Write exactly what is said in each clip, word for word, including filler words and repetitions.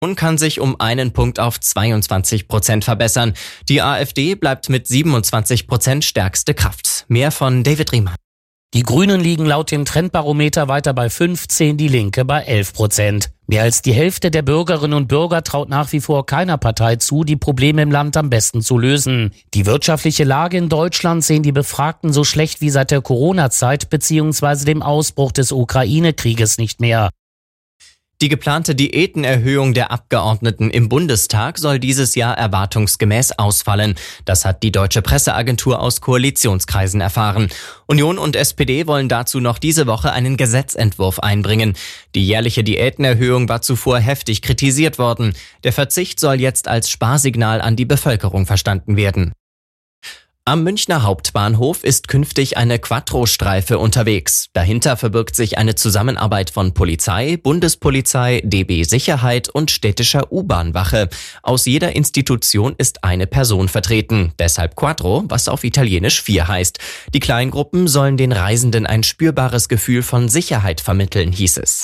und kann sich um einen Punkt auf zweiundzwanzig Prozent verbessern. Die AfD bleibt mit siebenundzwanzig Prozent stärkste Kraft. Mehr von David Riemann. Die Grünen liegen laut dem Trendbarometer weiter bei fünfzehn, die Linke bei elf Prozent. Mehr als die Hälfte der Bürgerinnen und Bürger traut nach wie vor keiner Partei zu, die Probleme im Land am besten zu lösen. Die wirtschaftliche Lage in Deutschland sehen die Befragten so schlecht wie seit der Corona-Zeit bzw. dem Ausbruch des Ukraine-Krieges nicht mehr. Die geplante Diätenerhöhung der Abgeordneten im Bundestag soll dieses Jahr erwartungsgemäß ausfallen. Das hat die Deutsche Presseagentur aus Koalitionskreisen erfahren. Union und S P D wollen dazu noch diese Woche einen Gesetzentwurf einbringen. Die jährliche Diätenerhöhung war zuvor heftig kritisiert worden. Der Verzicht soll jetzt als Sparsignal an die Bevölkerung verstanden werden. Am Münchner Hauptbahnhof ist künftig eine Quattro-Streife unterwegs. Dahinter verbirgt sich eine Zusammenarbeit von Polizei, Bundespolizei, D B Sicherheit und städtischer U-Bahn-Wache. Aus jeder Institution ist eine Person vertreten. Deshalb Quattro, was auf Italienisch vier heißt. Die Kleingruppen sollen den Reisenden ein spürbares Gefühl von Sicherheit vermitteln, hieß es.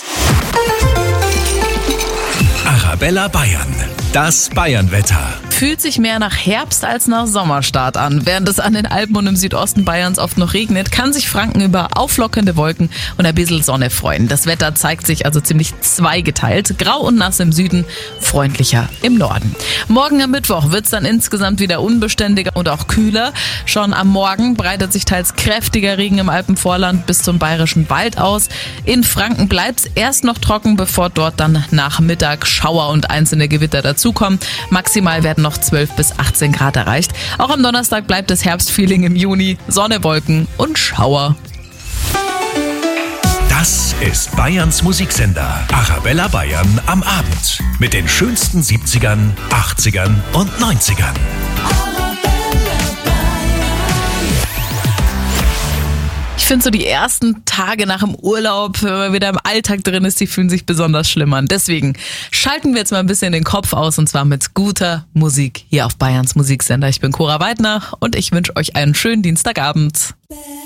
Arabella Bayern, das Bayernwetter. Fühlt sich mehr nach Herbst als nach Sommerstart an. Während es an den Alpen und im Südosten Bayerns oft noch regnet, kann sich Franken über auflockernde Wolken und ein bisschen Sonne freuen. Das Wetter zeigt sich also ziemlich zweigeteilt. Grau und nass im Süden, freundlicher im Norden. Morgen am Mittwoch wird es dann insgesamt wieder unbeständiger und auch kühler. Schon am Morgen breitet sich teils kräftiger Regen im Alpenvorland bis zum Bayerischen Wald aus. In Franken bleibt es erst noch trocken, bevor dort dann nach Mittag Schauer und einzelne Gewitter dazukommen. Maximal werden noch zwölf bis achtzehn Grad erreicht. Auch am Donnerstag bleibt das Herbstfeeling im Juni. Sonne, Wolken und Schauer. Das ist Bayerns Musiksender Arabella Bayern am Abend. Mit den schönsten siebzigern, achtzigern und neunzigern. Ich finde so die ersten Tage nach dem Urlaub, wenn man wieder im Alltag drin ist, die fühlen sich besonders schlimm an. Deswegen schalten wir jetzt mal ein bisschen den Kopf aus und zwar mit guter Musik hier auf Bayerns Musiksender. Ich bin Cora Weidner und ich wünsche euch einen schönen Dienstagabend.